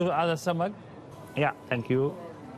هذا السمك. Yeah, thank you.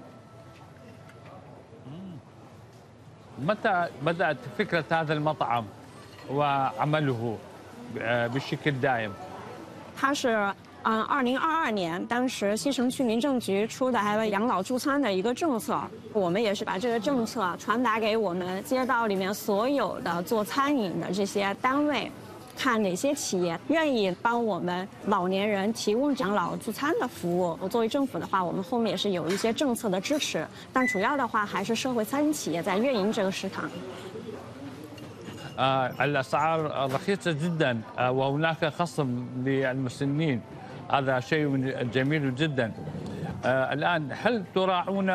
متى بدأت فكرة هذا المطعم وعمله بشكل دائم؟ 它是2022年，当时西城区民政局出的还有养老助餐的一个政策，我们也是把这个政策传达给我们街道里面所有的做餐饮的这些单位，看哪些企业愿意帮我们老年人提供养老助餐的服务。作为政府的话，我们后面也是有一些政策的支持，但主要的话还是社会餐饮企业在运营这个食堂。 الأسعار رخيصة جدا وهناك خصم للمسنين، هذا شيء جميل جدا. الآن هل تراعون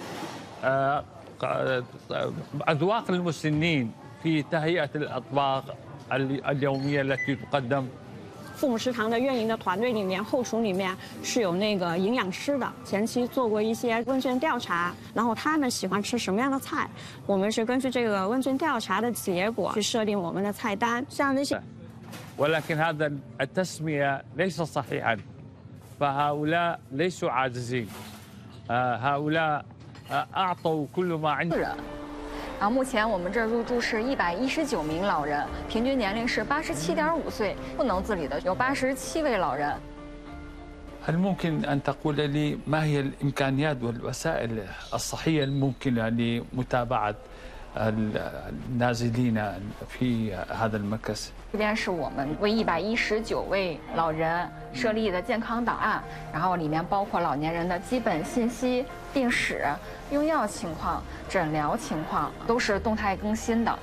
أذواق المسنين في تهيئة الأطباق اليومية التي تقدم؟ 父母食堂的运营的团队里面，后厨里面是有那个营养师的，前期做过一些问卷调查，然后他们喜欢吃什么样的菜，我们是根据这个问卷调查的结果去设定我们的菜单。像那些， ولكن هذا التسمية ليس صحيحا، فهؤلاء ليسوا عاجزين، هؤلاء أعطوا كل ما عندهم. 然后目前我们这儿入住是119名老人，平均年龄是87.5岁，不能自理的有87位老人。 هل ممكن أن تقول لي ما هي الإمكانيات والوسائل الصحية الممكنة لمتابعة النازلين في هذا المركز؟ 这边是我们为119位老人设立的健康档案，然后里面包括老年人的基本信息、病史、用药情况、诊疗情况，都是动态更新的。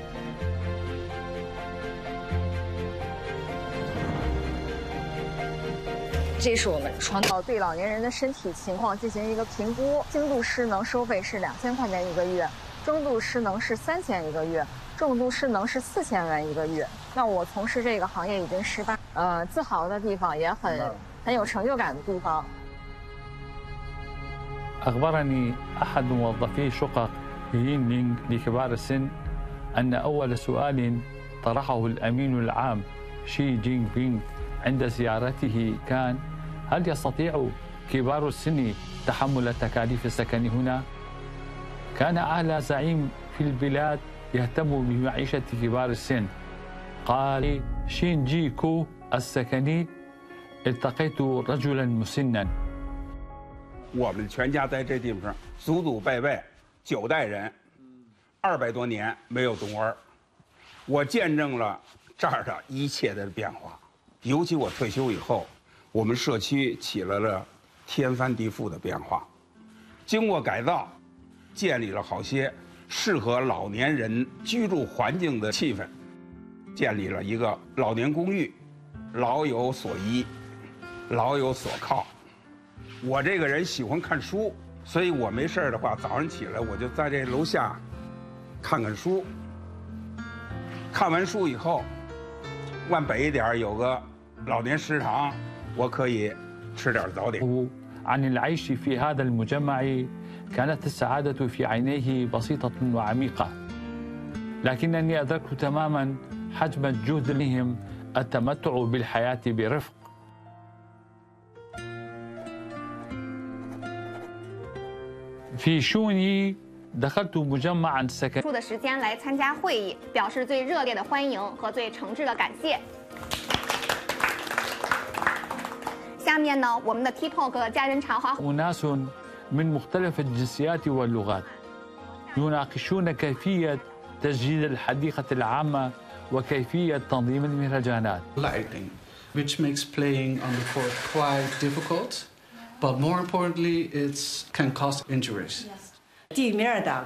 这是我们床导对老年人的身体情况进行一个评估，轻度失能收费是2000块钱一个月，中度失能是3000一个月，重度失能是4000元一个月。那我从事这个行业已经18，自豪的地方也很有成就感的地方。 أخبرني أحد موظفي شقق يينلينغ لكبار السن أن أول سؤال طرحه الأمين العام شي جينغ بينغ عند زيارته كان: هل يستطيع كبار السن تحمل تكاليف السكن هنا؟ كان أعلى زعيم في البلاد يهتم بمعيشة كبار السن. قال شين جي كو السكني التقيت رجلا مسنا. 我们全家在这地方祖祖辈辈9代人，200多年没有动弯，我见证了这儿的一切的变化。尤其我退休以后，我们社区起了天翻地覆的变化。经过改造，建立了好些适合老年人居住环境的气氛，建立了一个老年公寓，老有所依，老有所靠。 我这个人喜欢看书，所以我没事的话，早上起来我就在这楼下看看书。看完书以后，往北一点有个老年食堂，我可以吃点早点。 عن العيش في هذا المجمع كانت السعادة في عينيه بسيطة وعميقة، لكنني أدركت تماما حجم الجهد لهم التمتع بالحياة برفق. في شوني دخلت مجمعا سكنيا. 出的时间来参加会议，表示最热烈的欢迎和最诚挚的感谢。下面呢，我们的 TikTok 家人茶话。 أناس من مختلف الجنسيات واللغات يناقشون كيفية تجديد الحديقة العامة وكيفية تنظيم المهرجانات. Lighting, which makes playing on the court quite difficult, but more importantly, it can cause injuries. 地面的